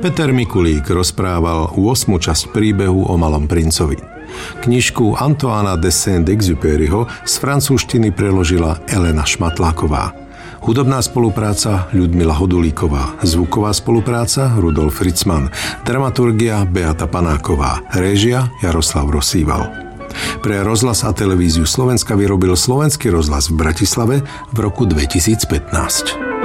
Peter Mikulík rozprával 8. časť príbehu o Malom princovi. Knižku Antoána de Saint-Exupéryho z francúzštiny preložila Elena Šmatláková. Hudobná spolupráca Ľudmila Hodulíková, zvuková spolupráca Rudolf Ritzman, dramaturgia Beata Panáková, réžia Jaroslav Rosíval. Pre rozhlas a televíziu Slovenska vyrobil Slovenský rozhlas v Bratislave v roku 2015.